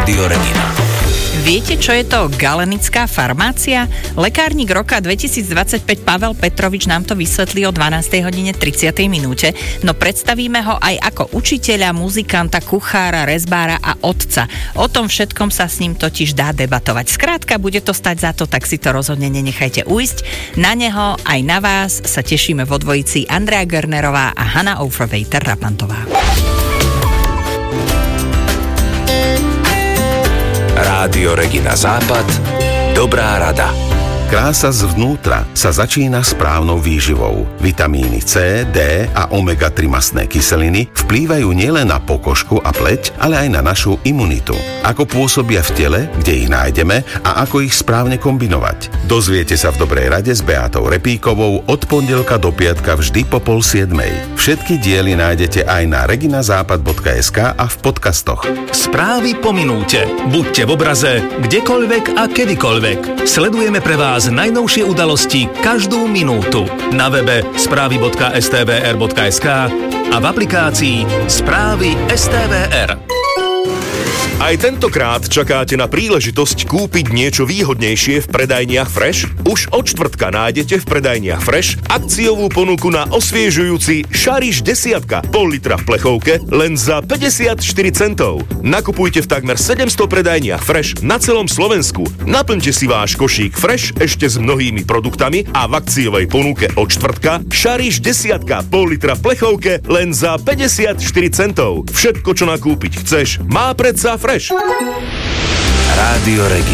Rádio Regina. Viete, čo je to galenická farmácia? Lekárnik roka 2025 Pavel Petrovič nám to vysvetlí o 12:30 minúte, no predstavíme ho aj ako učiteľa, muzikanta, kuchára, rezbára a otca. O tom všetkom sa s ním totiž dá debatovať. Skrátka, bude to stať za to, tak si to rozhodne nenechajte ujsť. Na neho aj na vás sa tešíme vo dvojici Andrea Görnerová a Hanna Overwater-Rapantová. Rádio Regina Západ. Dobrá rada. Krása zvnútra sa začína správnou výživou. Vitamíny C, D a omega-3 mastné kyseliny vplývajú nielen na pokožku a pleť, ale aj na našu imunitu. Ako pôsobia v tele, kde ich nájdeme a ako ich správne kombinovať. Dozviete sa v Dobrej rade s Beatou Repíkovou od pondelka do piatka vždy po 6:30. Všetky diely nájdete aj na reginazápad.sk a v podcastoch. Správy po minúte. Buďte v obraze, kdekoľvek a kedykoľvek. Sledujeme pre vás najnovšie udalosti každú minútu na webe správy.stvr.sk a v aplikácii Správy STVR. Aj tentokrát čakáte na príležitosť kúpiť niečo výhodnejšie v predajniach Fresh? Už od štvrtka nájdete v predajniach Fresh akciovú ponuku na osviežujúci Šariš 10, pol litra v plechovke, len za 54 centov. Nakupujte v takmer 700 predajniach Fresh na celom Slovensku. Naplňte si váš košík Fresh ešte s mnohými produktami a v akciovej ponuke od štvrtka Šariš 10, pol litra v plechovke, len za 54 centov. Všetko, čo nakúpiť chceš, má predsa Fresh. Rádio Regina.